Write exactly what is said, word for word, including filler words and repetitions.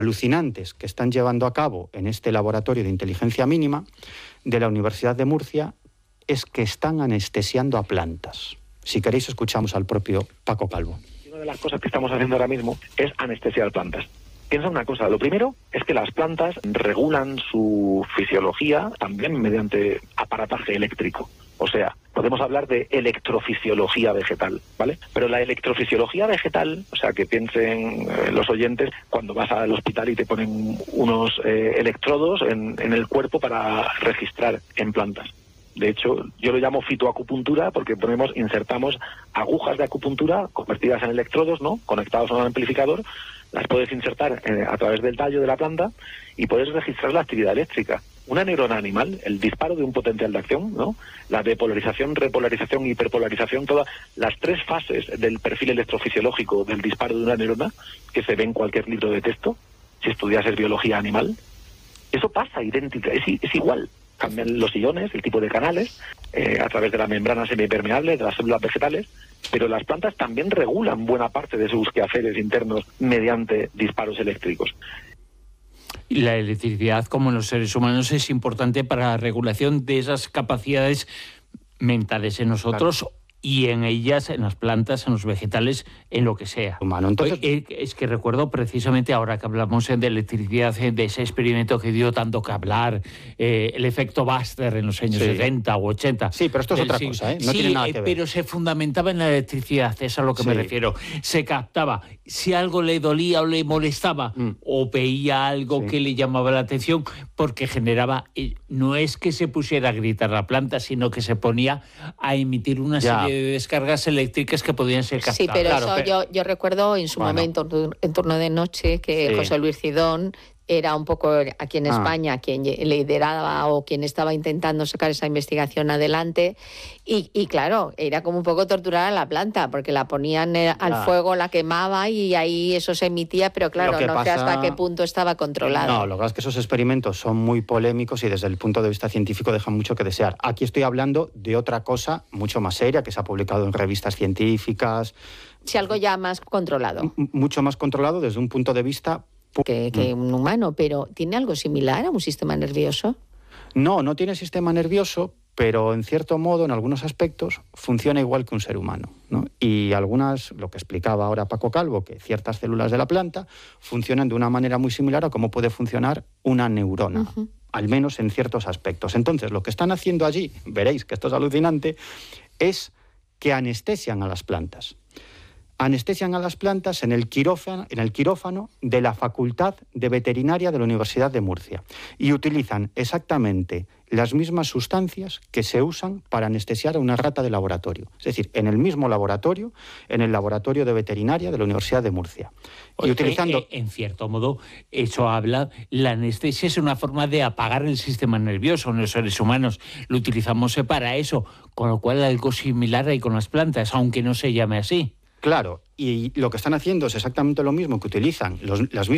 alucinantes que están llevando a cabo en este laboratorio de inteligencia mínima de la Universidad de Murcia es que están anestesiando a plantas. Si queréis, escuchamos al propio Paco Calvo. Una de las cosas que estamos haciendo ahora mismo es anestesiar plantas. Piensa una cosa, lo primero es que las plantas regulan su fisiología también mediante aparataje eléctrico. O sea, podemos hablar de electrofisiología vegetal, ¿vale? Pero la electrofisiología vegetal, o sea, que piensen eh, los oyentes cuando vas al hospital y te ponen unos eh, electrodos en, en el cuerpo para registrar en plantas. De hecho, yo lo llamo fitoacupuntura porque ponemos, insertamos agujas de acupuntura convertidas en electrodos, ¿no? Conectados a un amplificador, las puedes insertar eh, a través del tallo de la planta y puedes registrar la actividad eléctrica. Una neurona animal, el disparo de un potencial de acción, ¿no? La depolarización, repolarización, hiperpolarización, todas las tres fases del perfil electrofisiológico del disparo de una neurona, que se ve en cualquier libro de texto, si estudiases biología animal, eso pasa idéntica, es, es igual. Cambian los iones, el tipo de canales, eh, a través de la membrana semipermeable de las células vegetales, pero las plantas también regulan buena parte de sus quehaceres internos mediante disparos eléctricos. La electricidad, como en los seres humanos, es importante para la regulación de esas capacidades mentales en nosotros, claro, y en ellas, en las plantas, en los vegetales, en lo que sea. Humano, entonces... Es que recuerdo precisamente ahora que hablamos de electricidad, de ese experimento que dio tanto que hablar, eh, el efecto Buster en los años sí. setenta u ochenta. Sí, pero esto es otra sí, cosa, ¿eh? No sí, tiene nada que ver. Pero se fundamentaba en la electricidad, es a lo que sí. me refiero. Se captaba si algo le dolía o le molestaba, mm. o veía algo sí. que le llamaba la atención, porque generaba... No es que se pusiera a gritar la planta, sino que se ponía a emitir una ya. serie de descargas eléctricas que podían ser captadas. Sí, pero claro, eso pero... Yo, yo recuerdo en su bueno. momento, en Turno de Noche, que sí. José Luis Cidón era un poco aquí en España ah. quien lideraba o quien estaba intentando sacar esa investigación adelante y, y claro, era como un poco torturar a la planta porque la ponían al ah. fuego, la quemaba y ahí eso se emitía, pero claro, no pasa... sé hasta qué punto estaba controlado. No, lo que pasa es que esos experimentos son muy polémicos y desde el punto de vista científico dejan mucho que desear. Aquí estoy hablando de otra cosa mucho más seria que se ha publicado en revistas científicas. Si algo ya más controlado. M- mucho más controlado desde un punto de vista... Que, que un humano, pero ¿tiene algo similar a un sistema nervioso? No, no tiene sistema nervioso, pero en cierto modo, en algunos aspectos, funciona igual que un ser humano, ¿no? Y algunas, lo que explicaba ahora Paco Calvo, que ciertas células de la planta funcionan de una manera muy similar a cómo puede funcionar una neurona. Uh-huh. Al menos en ciertos aspectos. Entonces, lo que están haciendo allí, veréis que esto es alucinante, es que anestesian a las plantas. Anestesian a las plantas en el quirófano, en el quirófano de la Facultad de Veterinaria de la Universidad de Murcia y utilizan exactamente las mismas sustancias que se usan para anestesiar a una rata de laboratorio. Es decir, en el mismo laboratorio, en el laboratorio de veterinaria de la Universidad de Murcia. Y Oye, utilizando... eh, en cierto modo, eso habla... La anestesia es una forma de apagar el sistema nervioso en los seres humanos. Lo utilizamos para eso, con lo cual algo similar hay con las plantas, aunque no se llame así. Claro, y lo que están haciendo es exactamente lo mismo que utilizan los, las mismas